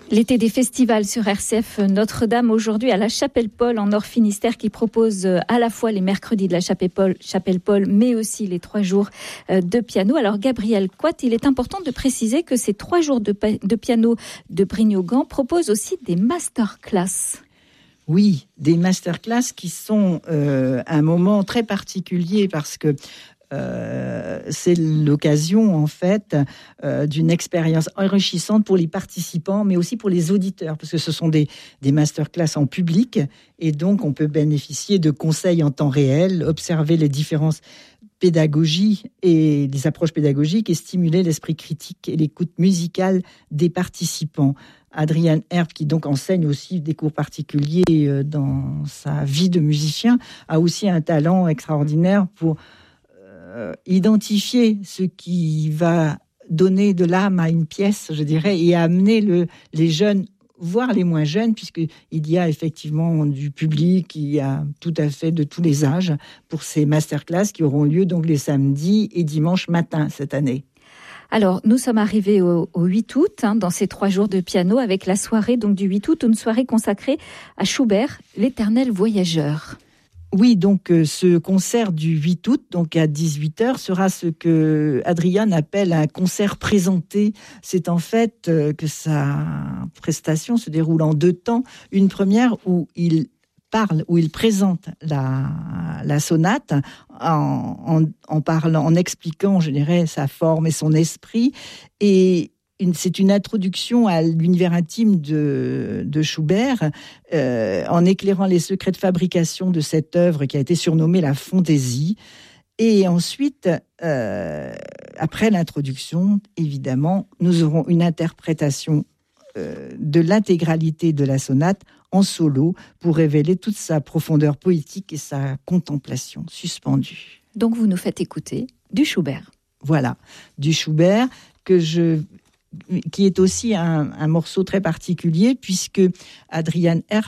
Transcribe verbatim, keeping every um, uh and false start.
L'été des festivals sur R C F Notre-Dame, aujourd'hui à la Chapelle-Paul en Nord-Finistère, qui propose à la fois les mercredis de la Chapelle-Paul, Chapelle-Paul, mais aussi les trois jours de piano. Alors Gabriel Coite, il est important de préciser que ces trois jours de, de piano de Brignogan proposent aussi des masterclass. Oui, des masterclass qui sont euh, un moment très particulier parce que Euh, c'est l'occasion en fait euh, d'une expérience enrichissante pour les participants, mais aussi pour les auditeurs, parce que ce sont des, des masterclass en public, et donc on peut bénéficier de conseils en temps réel, observer les différences pédagogie et les approches pédagogiques et stimuler l'esprit critique et l'écoute musicale des participants. Adrian Herb, qui donc enseigne aussi des cours particuliers dans sa vie de musicien, a aussi un talent extraordinaire pour euh, identifier ce qui va donner de l'âme à une pièce, je dirais, et amener le, les jeunes, voire les moins jeunes, puisqu'il y a effectivement du public, il y a tout à fait de tous les âges, pour ces masterclass qui auront lieu donc les samedis et dimanches matin cette année. Alors, nous sommes arrivés au, au huit août, hein, dans ces trois jours de piano, avec la soirée donc, du huit août, une soirée consacrée à Schubert, l'éternel voyageur. Oui, donc euh, ce concert du huit août, donc à dix-huit heures, sera ce que Adrian appelle un concert présenté. C'est en fait euh, que sa prestation se déroule en deux temps. Une première où il parle, où il présente la, la sonate en, en, en parlant, en expliquant, je dirais, sa forme et son esprit. Et Une, c'est une introduction à l'univers intime de, de Schubert, euh, en éclairant les secrets de fabrication de cette œuvre qui a été surnommée la fantaisie. Et ensuite, euh, après l'introduction, évidemment, nous aurons une interprétation euh, de l'intégralité de la sonate en solo pour révéler toute sa profondeur poétique et sa contemplation suspendue. Donc vous nous faites écouter du Schubert. Voilà, du Schubert que je... qui est aussi un, un morceau très particulier, puisque Adrian Herb